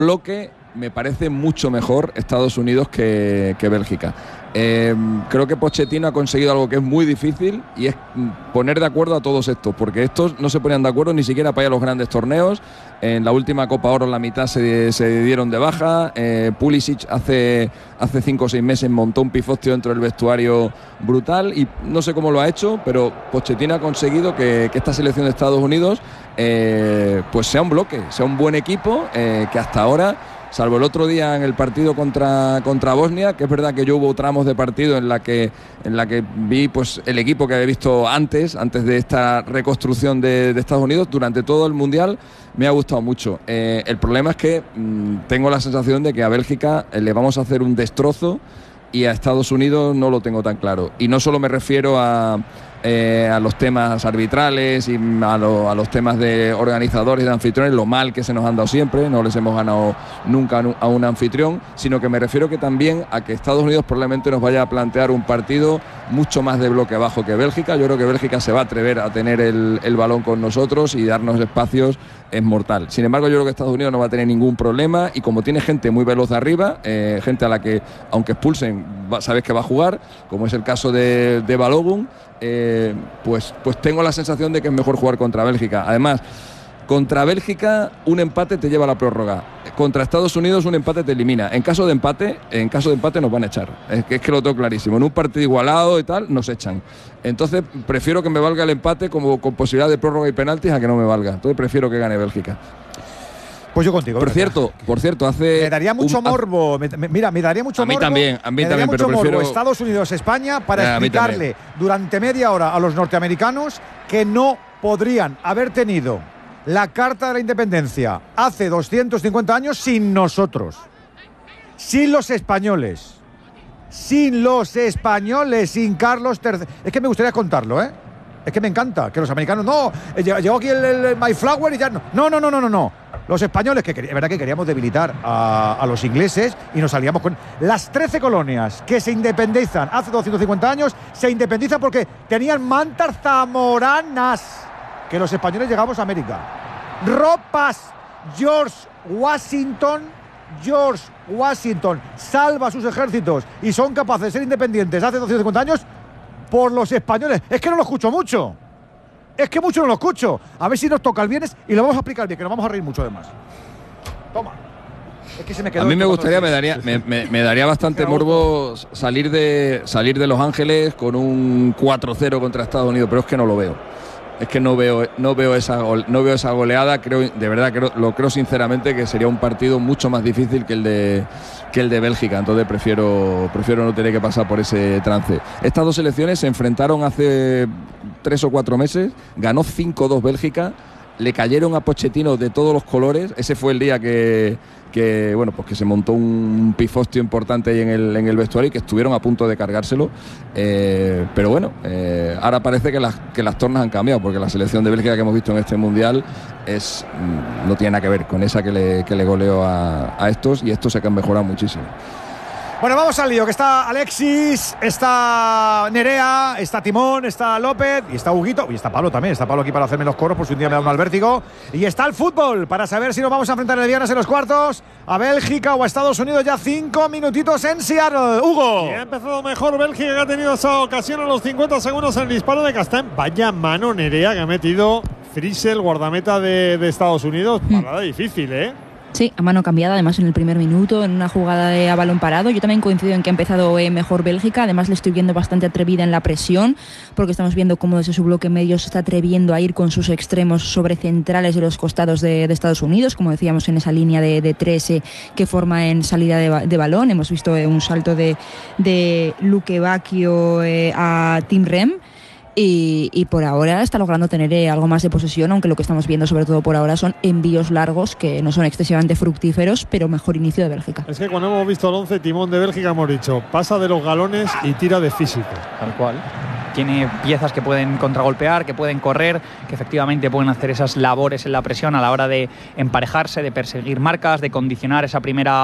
bloque me parece mucho mejor Estados Unidos que Bélgica. Creo que Pochettino ha conseguido algo que es muy difícil, y es poner de acuerdo a todos estos, porque estos no se ponían de acuerdo ni siquiera para ir a los grandes torneos. En la última Copa Oro la mitad se dieron de baja. Pulisic hace 5 o 6 meses montó un pifostio dentro del vestuario brutal, y no sé cómo lo ha hecho, pero Pochettino ha conseguido que esta selección de Estados Unidos pues sea un bloque, sea un buen equipo, que hasta ahora, salvo el otro día en el partido contra Bosnia, que es verdad que yo hubo tramos de partido en la que vi pues el equipo que había visto antes de esta reconstrucción de Estados Unidos. Durante todo el Mundial me ha gustado mucho. El problema es que tengo la sensación de que a Bélgica le vamos a hacer un destrozo, y a Estados Unidos no lo tengo tan claro. Y no solo me refiero a los temas arbitrales y a los temas de organizadores y de anfitriones, lo mal que se nos han dado siempre, no les hemos ganado nunca a un anfitrión, sino que me refiero que también a que Estados Unidos probablemente nos vaya a plantear un partido mucho más de bloque bajo que Bélgica. Yo creo que Bélgica se va a atrever a tener el balón con nosotros y darnos espacios, es mortal. Sin embargo, yo creo que Estados Unidos no va a tener ningún problema, y como tiene gente muy veloz de arriba, gente a la que aunque expulsen sabes que va a jugar, como es el caso de Balogun, pues tengo la sensación de que es mejor jugar contra Bélgica. Además, contra Bélgica un empate te lleva a la prórroga. Contra Estados Unidos un empate te elimina. En caso de empate nos van a echar. Es que lo tengo clarísimo. En un partido igualado y tal, nos echan. Entonces prefiero que me valga el empate con posibilidad de prórroga y penaltis a que no me valga. Entonces prefiero que gane Bélgica. Pues yo contigo. Por cierto, me daría mucho morbo. Me daría mucho morbo. A mí también, pero prefiero Estados Unidos-España para explicarle durante media hora a los norteamericanos que no podrían haber tenido la Carta de la Independencia hace 250 años sin nosotros, sin los españoles, sin Carlos III. Es que me gustaría contarlo, es que me encanta que los americanos llegó aquí el Mayflower y ya no. Los españoles, que es verdad que queríamos debilitar a los ingleses, y nos salíamos con las 13 colonias que se independizan hace 250 años, se independizan porque tenían mantas zamoranas, que los españoles llegamos a América. Ropas. George Washington salva a sus ejércitos y son capaces de ser independientes hace 250 años por los españoles. Es que no lo escucho mucho. Es que mucho no lo escucho. A ver si nos toca el viernes y lo vamos a explicar bien, que nos vamos a reír mucho además. Toma. Es que se me quedó. A mí me gustaría, me daría bastante morbo salir de Los Ángeles con un 4-0 contra Estados Unidos, pero es que no lo veo. Es que no veo esa goleada. Creo sinceramente que sería un partido mucho más difícil que el de Bélgica. Entonces prefiero no tener que pasar por ese trance. Estas dos selecciones se enfrentaron hace 3 o 4 meses, ganó 5-2 Bélgica, le cayeron a Pochettino de todos los colores. Ese fue el día que se montó un pifostio importante ahí en el vestuario, y que estuvieron a punto de cargárselo. Pero bueno, ahora parece que las tornas han cambiado, porque la selección de Bélgica que hemos visto en este Mundial no tiene nada que ver con esa que le goleó a estos, y estos se han mejorado muchísimo. Bueno, vamos al lío, que está Alexis, está Nerea, está Timón, está López, y está Huguito, y está Pablo también. Está Pablo aquí para hacerme los coros, por si un día me da uno al vértigo. Y está el fútbol, para saber si nos vamos a enfrentar el viernes en los cuartos a Bélgica o a Estados Unidos. Ya 5 minutitos en Seattle. Hugo. Y ha empezado mejor Bélgica, que ha tenido esa ocasión a los 50 segundos en el disparo de Castán. Vaya mano Nerea que ha metido Friesel, guardameta de Estados Unidos. Parada difícil, Sí, a mano cambiada, además en el primer minuto, en una jugada a balón parado. Yo también coincido en que ha empezado mejor Bélgica. Además le estoy viendo bastante atrevida en la presión, porque estamos viendo cómo desde su bloque medio se está atreviendo a ir con sus extremos sobre centrales de los costados de Estados Unidos, como decíamos, en esa línea de 3 que forma en salida de balón. Hemos visto un salto de Luke Bacchio a Tim Rem. Y por ahora está logrando tener algo más de posesión, aunque lo que estamos viendo sobre todo por ahora son envíos largos que no son excesivamente fructíferos, pero mejor inicio de Bélgica. Es que cuando hemos visto el 11 timón de Bélgica hemos dicho, pasa de los galones y tira de físico. Tal cual. Tiene piezas que pueden contragolpear, que pueden correr, que efectivamente pueden hacer esas labores en la presión a la hora de emparejarse, de perseguir marcas, de condicionar esa primera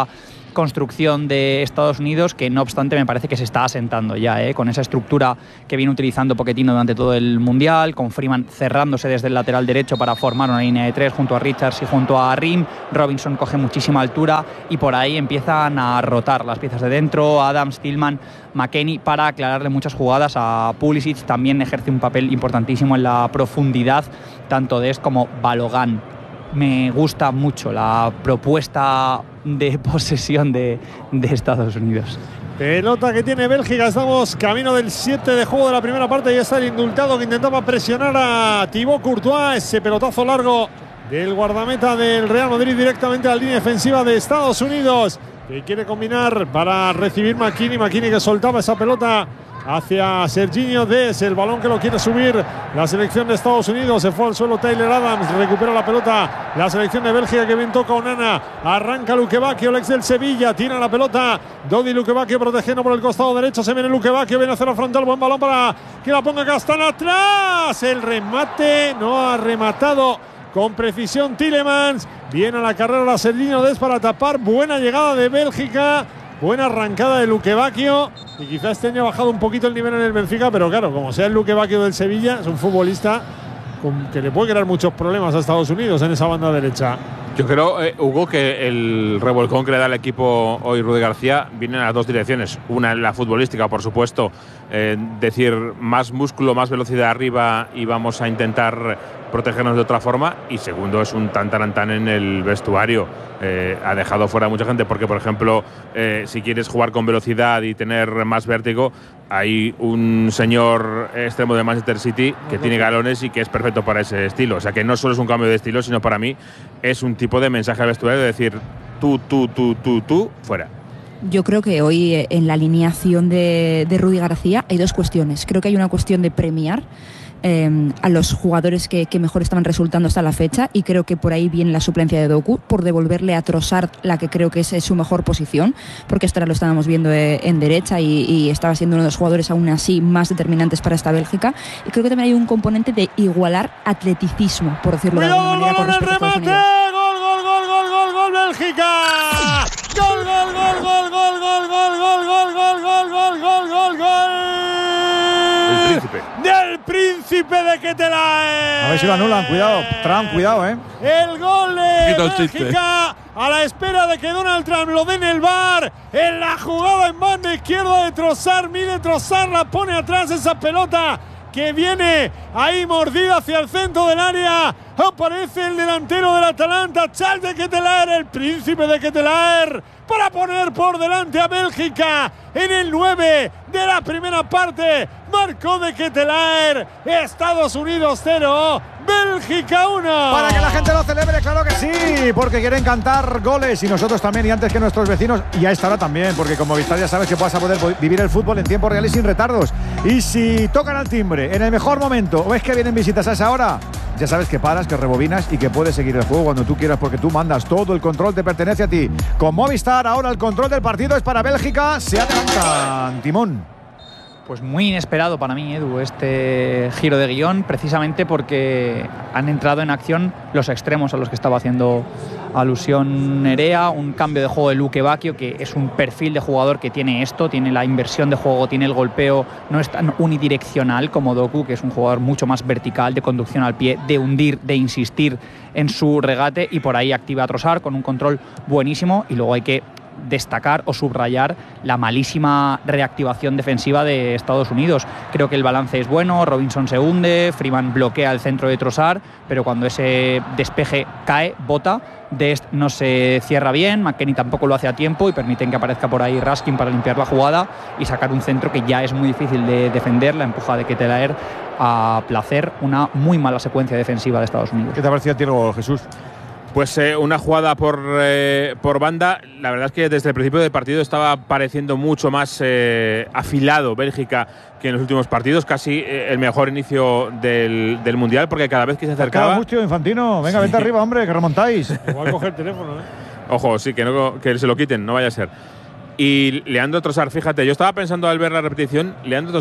construcción de Estados Unidos que no obstante me parece que se está asentando ya, con esa estructura que viene utilizando Pochettino durante todo el Mundial, con Freeman cerrándose desde el lateral derecho para formar una línea de 3 junto a Richards y junto a Rim. Robinson coge muchísima altura y por ahí empiezan a rotar las piezas de dentro, Adams, Tillman, McKennie, para aclararle muchas jugadas a Pulisic. También ejerce un papel importantísimo en la profundidad tanto Dest como Balogun. Me gusta mucho la propuesta de posesión de Estados Unidos. Pelota que tiene Bélgica, estamos camino del 7 de juego de la primera parte. Ya está el indultado que intentaba presionar a Thibaut Courtois. Ese pelotazo largo del guardameta del Real Madrid directamente a la línea defensiva de Estados Unidos, que quiere combinar para recibir McKennie que soltaba esa pelota hacia Serginho Dest, el balón que lo quiere subir la selección de Estados Unidos. Se fue al suelo Tyler Adams, recupera la pelota la selección de Bélgica, que bien toca Onana, arranca Luque Bacchio, el ex del Sevilla, tira la pelota Dodi Luque Bacchio protegiendo por el costado derecho, se viene Luque Bacchio, viene a hacer la frontal, buen balón para que la ponga Castán atrás, el remate no ha rematado con precisión Tielemans, viene a la carrera la Serginho Dest para tapar, buena llegada de Bélgica. Buena arrancada de Luque Bacchio, y quizás este año ha bajado un poquito el nivel en el Benfica, pero claro, como sea el Luque Bacchio del Sevilla, es un futbolista que le puede crear muchos problemas a Estados Unidos en esa banda derecha. Yo creo, Hugo, que el revolcón que le da al equipo hoy Rudi García viene en las dos direcciones. Una en la futbolística, por supuesto, decir más músculo, más velocidad arriba y vamos a intentar protegernos de otra forma. Y segundo, es un tan en el vestuario. Ha dejado fuera a mucha gente porque, por ejemplo, si quieres jugar con velocidad y tener más vértigo, hay un señor extremo de Manchester City que tiene galones y que es perfecto para ese estilo. O sea que no solo es un cambio de estilo, sino para mí es un tipo de mensaje al vestuario de decir tú, fuera. Yo creo que hoy en la alineación de Rudi García hay dos cuestiones. Creo que hay una cuestión de premiar a los jugadores que mejor estaban resultando hasta la fecha, y creo que por ahí viene la suplencia de Doku, por devolverle a Trossard la que creo que es su mejor posición, porque esto ahora lo estábamos viendo en derecha y estaba siendo uno de los jugadores aún así más determinantes para esta Bélgica. Y creo que también hay un componente de igualar atleticismo, por decirlo de alguna manera, con respecto a Estados Unidos. ¡Gol, Bélgica! ¡Gol! Del Príncipe de Ketelaere. A ver si lo anulan, cuidado, Trump, cuidado, El gol de Bélgica a la espera de que Donald Trump lo dé en el VAR. En la jugada en banda izquierda de Trossard, mire Trossard, la pone atrás esa pelota que viene ahí mordida hacia el centro del área. Aparece el delantero del Atalanta, Charles de Ketelaere, el Príncipe de Ketelaere, para poner por delante a Bélgica en el 9 de la primera parte. Marcó de Ketelaere, Estados Unidos 0, Bélgica 1. Para que la gente lo celebre, claro que sí, porque quieren cantar goles, y nosotros también, y antes que nuestros vecinos, y a esta hora también, porque como Movistar ya sabes que vas a poder vivir el fútbol en tiempo real y sin retardos. Y si tocan al timbre en el mejor momento, o es que vienen visitas a esa hora, ya sabes que paras, que rebobinas y que puedes seguir el juego cuando tú quieras, porque tú mandas. Todo el control te pertenece a ti. Con Movistar, ahora el control del partido es para Bélgica. Se adelantan, Timón. Pues muy inesperado para mí, Edu, este giro de guión, precisamente porque han entrado en acción los extremos a los que estaba haciendo alusión Nerea. Un cambio de juego de Luque Bacchio, que es un perfil de jugador que tiene esto, tiene la inversión de juego, tiene el golpeo, no es tan unidireccional como Doku, que es un jugador mucho más vertical, de conducción al pie, de hundir, de insistir en su regate, y por ahí activa a Trossard con un control buenísimo. Y luego hay que destacar o subrayar la malísima reactivación defensiva de Estados Unidos. Creo que el balance es bueno, Robinson se hunde, Freeman bloquea el centro de Trossard, pero cuando ese despeje cae, bota, Dest no se cierra bien, McKennie tampoco lo hace a tiempo y permiten que aparezca por ahí Raskin para limpiar la jugada y sacar un centro que ya es muy difícil de defender. La empuja de Ketelaere a placer, una muy mala secuencia defensiva de Estados Unidos. ¿Qué te ha parecido a ti el gol, Jesús? Pues una jugada por banda. La verdad es que desde el principio del partido estaba pareciendo mucho más afilado Bélgica que en los últimos partidos. Casi el mejor inicio del Mundial, porque cada vez que se acercaba… mucho, Infantino. Venga, vente arriba, hombre, que remontáis. Igual coger el teléfono, Ojo, sí, que se lo quiten, no vaya a ser. Y Leandro Trossard, fíjate, yo estaba pensando al ver la repetición, Leandro Trossard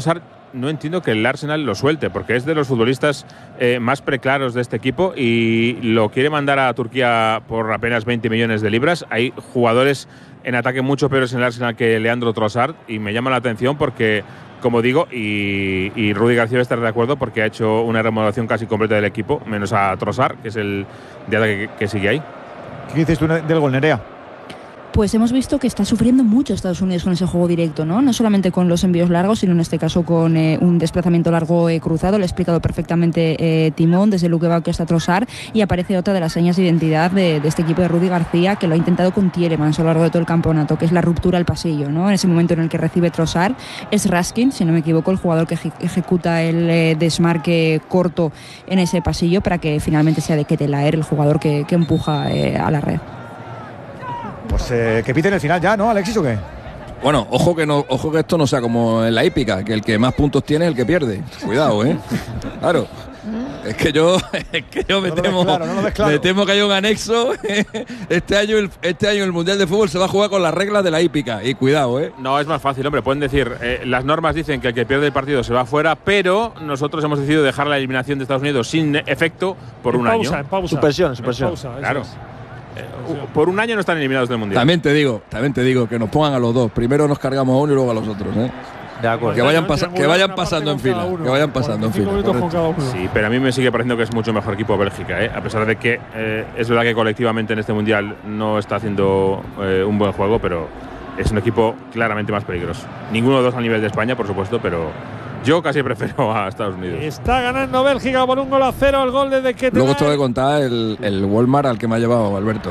no entiendo que el Arsenal lo suelte, porque es de los futbolistas más preclaros de este equipo y lo quiere mandar a Turquía por apenas 20 millones de libras. Hay jugadores en ataque mucho peores en el Arsenal que Leandro Trossard y me llama la atención porque, como digo, y Rudi García debe estar de acuerdo porque ha hecho una remodelación casi completa del equipo, menos a Trossard, que es el de ataque que sigue ahí. ¿Qué dices tú del gol, Nerea? Pues hemos visto que está sufriendo mucho Estados Unidos con ese juego directo, ¿no? No solamente con los envíos largos, sino en este caso con un desplazamiento largo cruzado. Lo ha explicado perfectamente Timón, desde Luke Bacchio hasta Trossard, y aparece otra de las señas de identidad de este equipo de Rudi García, que lo ha intentado con Tielemans a lo largo de todo el campeonato, que es la ruptura al pasillo, ¿no? En ese momento en el que recibe Trossard, es Raskin, si no me equivoco, el jugador que ejecuta el desmarque corto en ese pasillo para que finalmente sea de Ketelaere el jugador que empuja a la red. Pues que piten el final ya, ¿no, Alexis, o qué? Bueno, ojo que esto no sea como en la hípica, que el que más puntos tiene es el que pierde. Cuidado, Claro. Es que yo me temo que hay un anexo. Este año el Mundial de Fútbol se va a jugar con las reglas de la hípica. Y cuidado, No, es más fácil, hombre. Pueden decir, las normas dicen que el que pierde el partido se va fuera, pero nosotros hemos decidido dejar la eliminación de Estados Unidos sin efecto por un año. En pausa. Suspensión. Claro. Por un año no están eliminados del Mundial. También te digo que nos pongan a los dos. Primero nos cargamos a uno y luego a los otros, De acuerdo. Que vayan pasando en fila. Que vayan pasando en fila. Sí, pero a mí me sigue pareciendo que es mucho mejor equipo Bélgica, a pesar de que es verdad que colectivamente en este Mundial no está haciendo un buen juego, pero es un equipo claramente más peligroso. Ninguno de los dos a nivel de España, por supuesto, pero yo casi prefiero a Estados Unidos. Está ganando Bélgica por 1-0, el gol de Ketelaere. Luego os tengo que contar el Walmart al que me ha llevado Alberto,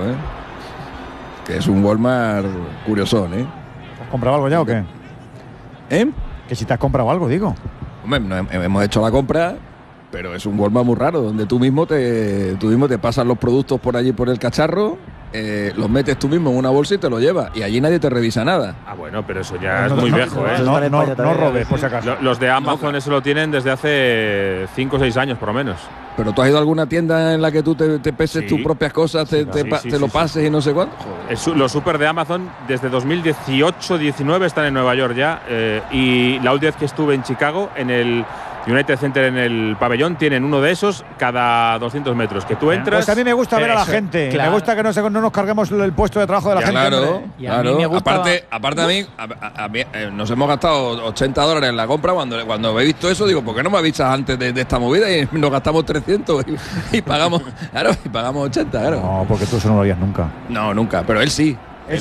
que es un Walmart curiosón, ¿Has comprado algo ya o qué? Que si te has comprado algo, digo. Hombre, hemos hecho la compra, pero es un Walmart muy raro, donde tú mismo te pasas los productos por allí por el cacharro, los metes tú mismo en una bolsa y te lo llevas, y allí nadie te revisa nada. Bueno, pero eso ya es muy viejo, No robes, por si acaso. Los de Amazon eso lo tienen desde hace 5 o 6 años, por lo menos. Pero tú has ido a alguna tienda en la que tú te peses tus propias cosas, te lo pases y no sé cuánto. Los super de Amazon desde 2018-19 están en Nueva York ya, y la última vez que estuve en Chicago, en el United Center, en el pabellón, tienen uno de esos cada 200 metros, que tú entras. Pues a mí me gusta ver a la gente, me gusta que no nos carguemos el puesto de trabajo de la gente. Claro, y a mí me gusta. Aparte a mí nos hemos gastado $80 en la compra. Cuando he visto eso, digo, ¿por qué no me avisas antes de esta movida? Y nos gastamos 300 y pagamos 80, claro. No, porque tú eso no lo harías nunca. No, nunca, pero él sí. Él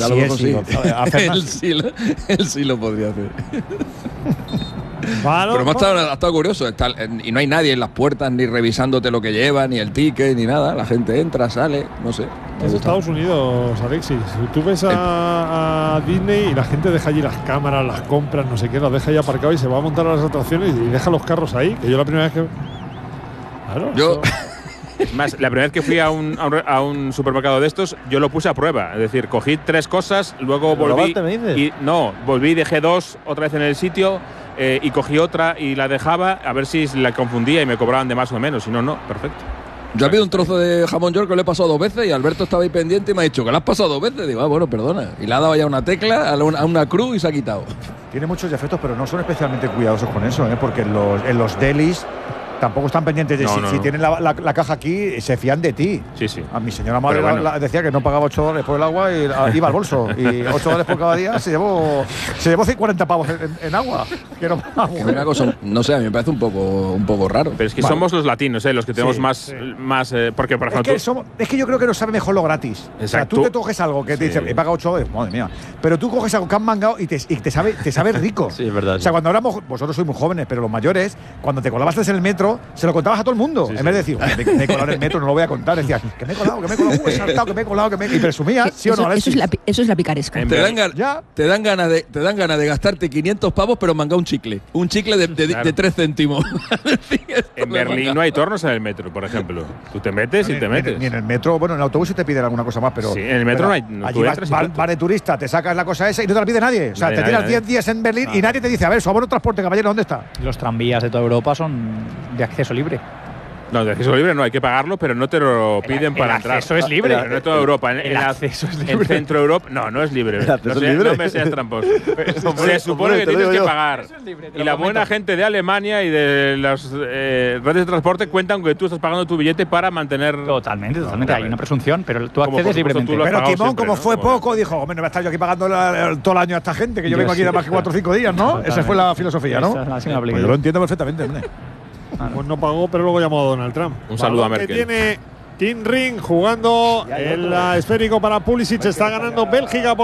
sí lo podría hacer. Pero me ha estado curioso y no hay nadie en las puertas ni revisándote lo que lleva, ni el ticket, ni nada. La gente entra, sale, no sé. Es Estados Unidos, Alexis. Tú ves a Disney y la gente deja allí las cámaras, las compras, no sé qué, las deja ahí aparcado y se va a montar a las atracciones y deja los carros ahí. Que yo la primera vez que… Claro, Más, la primera vez que fui a un supermercado de estos, yo lo puse a prueba. Es decir, cogí 3 cosas, luego volví y dejé 2 otra vez en el sitio, y cogí otra y la dejaba a ver si la confundía y me cobraban de más o de menos. Si no, perfecto. Yo he pedido un trozo de jamón york que lo he pasado 2 veces y Alberto estaba ahí pendiente y me ha dicho que lo has pasado 2 veces. Digo, bueno, perdona. Y le ha dado ya una tecla a una cruz y se ha quitado. Tiene muchos defectos, pero no son especialmente cuidadosos con eso, porque en los delis tampoco están pendientes de si tienen la caja aquí, se fían de ti. Sí. A mi señora madre decía que no pagaba $8 por el agua y iba al bolso. Y $8 por cada día se llevó 40 pavos en agua. Que no pagamos. Una cosa, no sé, a mí me parece un poco raro. Pero es que somos los latinos, los que tenemos más porque, por ejemplo, es que yo creo que nos sabe mejor lo gratis. Exacto. O sea, tú te coges algo que te dice, he pagado $8, madre mía. Pero tú coges algo que han mangado y te sabe rico. Sí, es verdad. O sea, cuando éramos, vosotros sois muy jóvenes, pero los mayores, cuando te colabas en el metro, se lo contabas a todo el mundo. En vez de decir, me he colado en el metro, no lo voy a contar. Decías, que me he colado, he saltado, que me he colado, y presumías, ¿sí o no? Eso es la picaresca. Te dan ganas de gastarte 500 pavos, pero manga un chicle. Un chicle de 3 céntimos. En Berlín no hay tornos en el metro, por ejemplo. Tú te metes y te metes. Ni en el metro, bueno, en el autobús sí te piden alguna cosa más, pero… Sí, en el metro no hay… Allí vas de turista, te sacas la cosa esa y no te la pide nadie. O sea, te tiras 10 días en Berlín y nadie te dice, a ver, su abono transporte, caballero, ¿dónde está? Los tranvías de toda Europa son de acceso libre. No, el acceso libre no, hay que pagarlo, pero no te lo piden para entrar. El acceso es libre. Pero no en toda Europa. El acceso es libre. En Centro Europa, no es libre. El acceso es libre. No me seas tramposo. Se supone que tienes que pagar. Y la buena gente de Alemania y de las redes de transporte cuentan que tú estás pagando tu billete para mantener. Totalmente. Hay una presunción, pero tú accedes libremente. Pero Timón, como fue poco, dijo, hombre, no voy a estar yo aquí pagando todo el año a esta gente, que yo vengo aquí de más que 4 o 5 días, ¿no? Esa fue la filosofía, ¿no? Pues yo lo entiendo perfectamente, hombre. Pues no pagó, pero luego llamó a Donald Trump. Un saludo a Que Merkel. tiene Tim Ring jugando el esférico para Pulisic. Está ganando Bélgica.